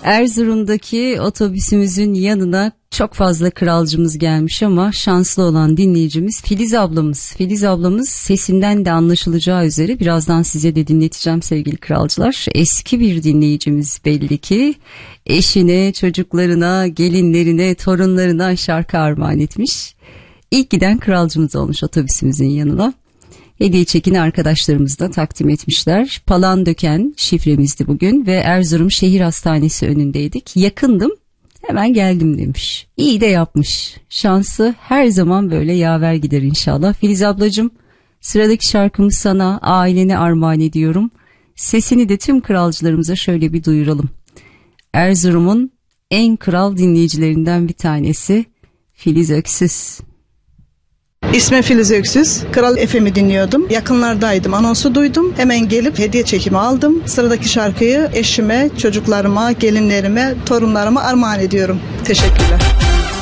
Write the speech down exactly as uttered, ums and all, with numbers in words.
Erzurum'daki otobüsümüzün yanına çok fazla kralcımız gelmiş ama şanslı olan dinleyicimiz Filiz ablamız. Filiz ablamız sesinden de anlaşılacağı üzere birazdan size de dinleteceğim sevgili kralcılar. Eski bir dinleyicimiz belli ki, eşine, çocuklarına, gelinlerine, torunlarına şarkı armağan etmiş. İlk giden kralcımız olmuş otobüsümüzün yanına. Hediye çekini arkadaşlarımız da takdim etmişler. Palandöken şifremizdi bugün ve Erzurum Şehir Hastanesi önündeydik. Yakındım, hemen geldim demiş. İyi de yapmış. Şansı her zaman böyle yaver gider inşallah. Filiz ablacığım, sıradaki şarkımı sana, ailene armağan ediyorum. Sesini de tüm kralcılarımıza şöyle bir duyuralım. Erzurum'un en kral dinleyicilerinden bir tanesi Filiz Öksüz. İsmim Filiz Öksüz. Kral F M'i dinliyordum. Yakınlardaydım. Anonsu duydum. Hemen gelip hediye çekimi aldım. Sıradaki şarkıyı eşime, çocuklarıma, gelinlerime, torunlarıma armağan ediyorum. Teşekkürler.